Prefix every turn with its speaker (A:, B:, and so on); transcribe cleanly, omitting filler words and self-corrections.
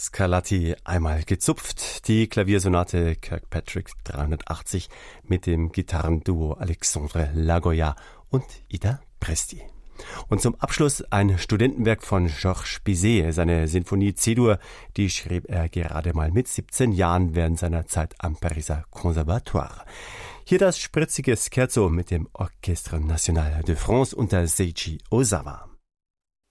A: Scarlatti einmal gezupft, die Klaviersonate Kirkpatrick 380 mit dem Gitarrenduo Alexandre Lagoya und Ida Presti. Und zum Abschluss ein Studentenwerk von Georges Bizet, seine Sinfonie C-Dur, die schrieb er gerade mal mit 17 Jahren während seiner Zeit am Pariser Conservatoire. Hier das spritzige Scherzo mit dem Orchestre National de France unter Seiji Ozawa.